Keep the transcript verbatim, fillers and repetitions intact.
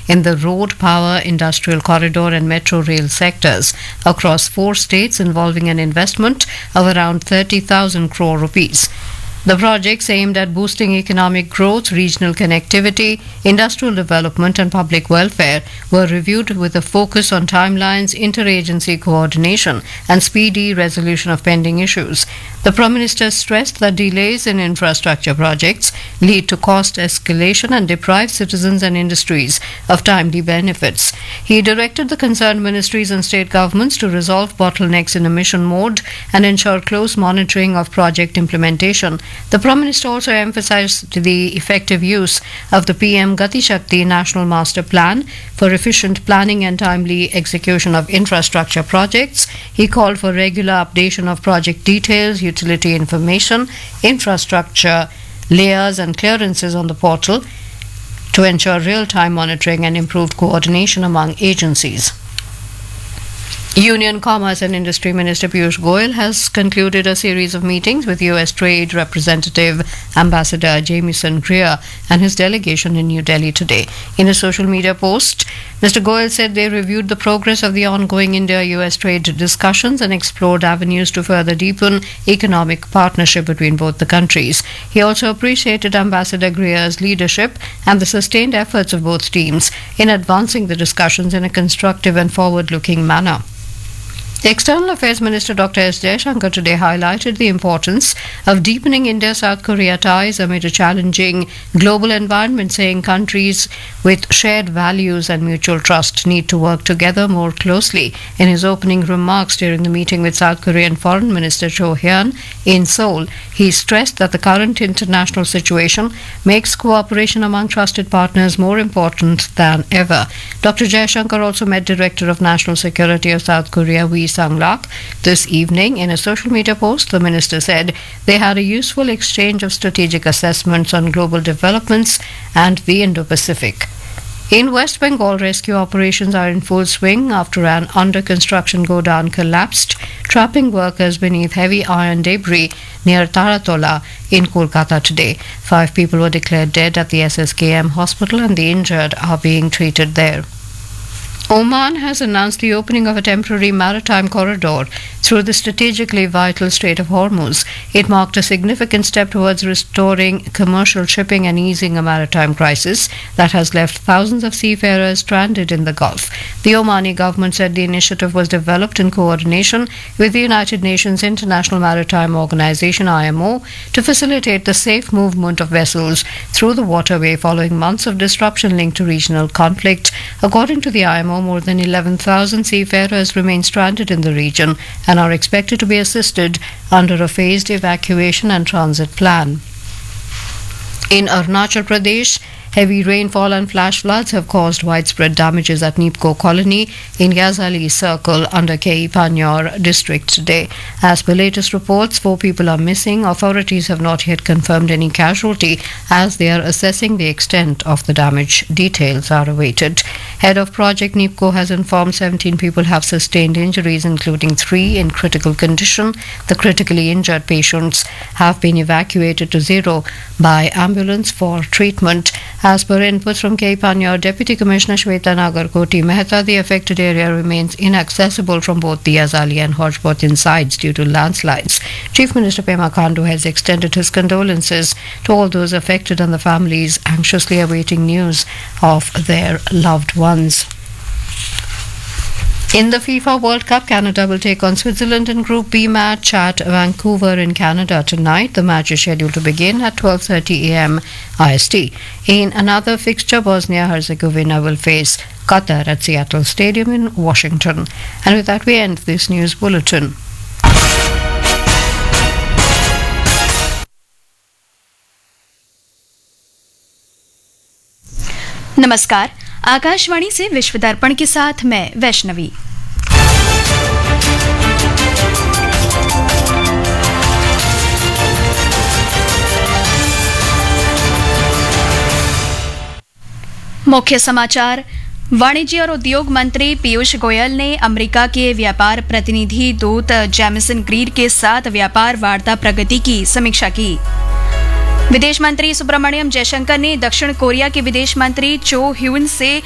in the road, power, industrial corridor and metro rail sectors across four states, involving an investment of around thirty thousand crore rupees. The projects aimed at boosting economic growth, regional connectivity, industrial development and public welfare were reviewed with a focus on timelines, interagency coordination and speedy resolution of pending issues. The Prime Minister stressed that delays in infrastructure projects lead to cost escalation and deprive citizens and industries of timely benefits. He directed the concerned ministries and state governments to resolve bottlenecks in a mission mode and ensure close monitoring of project implementation. The Prime Minister also emphasized the effective use of the P M Gati Shakti National Master Plan for efficient planning and timely execution of infrastructure projects. He called for regular updation of project details, utility information, infrastructure layers and clearances on the portal to ensure real-time monitoring and improved coordination among agencies. Union Commerce and Industry Minister Piyush Goyal has concluded a series of meetings with U S Trade Representative Ambassador Jamieson Greer and his delegation in New Delhi today. In a social media post, Mister Goyal said they reviewed the progress of the ongoing India-U S trade discussions and explored avenues to further deepen economic partnership between both the countries. He also appreciated Ambassador Greer's leadership and the sustained efforts of both teams in advancing the discussions in a constructive and forward-looking manner. The External Affairs Minister Doctor S. Jaishankar today highlighted the importance of deepening India-South Korea ties amid a challenging global environment, saying countries with shared values and mutual trust need to work together more closely. In his opening remarks during the meeting with South Korean Foreign Minister Cho Hyun in Seoul, he stressed that the current international situation makes cooperation among trusted partners more important than ever. Doctor Jaishankar also met Director of National Security of South Korea, Wee Sang-lak, this evening. In a social media post, the minister said they had a useful exchange of strategic assessments on global developments and the Indo-Pacific. In West Bengal, rescue operations are in full swing after an under-construction godown collapsed, trapping workers beneath heavy iron debris near Taratola in Kolkata today. Five people were declared dead at the S S K M hospital and the injured are being treated there. Oman has announced the opening of a temporary maritime corridor through the strategically vital Strait of Hormuz. It marked a significant step towards restoring commercial shipping and easing a maritime crisis that has left thousands of seafarers stranded in the Gulf. The Omani government said the initiative was developed in coordination with the United Nations International Maritime Organization I M O to facilitate the safe movement of vessels through the waterway following months of disruption linked to regional conflict. According to the I M O, more than eleven thousand seafarers remain stranded in the region and are expected to be assisted under a phased evacuation and transit plan. In Arunachal Pradesh, heavy rainfall and flash floods have caused widespread damages at Nipko Colony in Yazali Circle under K E Panyor district today. As per latest reports, four people are missing. Authorities have not yet confirmed any casualty as they are assessing the extent of the damage. Details are awaited. Head of Project Nipko has informed seventeen people have sustained injuries, including three in critical condition. The critically injured patients have been evacuated to Zero by ambulance for treatment. As per inputs from K E Panyor, Deputy Commissioner Shweta Nagarkoti Mehta, the affected area remains inaccessible from both the Yazali and Hodgepodge sides due to landslides. Chief Minister Pema Khandu has extended his condolences to all those affected and the families anxiously awaiting news of their loved ones. In the FIFA World Cup, Canada will take on Switzerland in Group B match at Vancouver in Canada tonight. The match is scheduled to begin at twelve thirty a m I S T. In another fixture, Bosnia-Herzegovina will face Qatar at Seattle Stadium in Washington. And with that, we end this news bulletin. नमस्कार, आकाशवाणी से विश्व दर्पण के साथ मैं वैष्णवी। मुख्य समाचार। वाणिज्य और उद्योग मंत्री पीयूष गोयल ने अमेरिका के व्यापार प्रतिनिधि दूत जेमिसन ग्रीर के साथ व्यापार वार्ता प्रगति की समीक्षा की। विदेश मंत्री सुब्रमण्यम जयशंकर ने दक्षिण कोरिया के विदेश मंत्री चो ह्यून से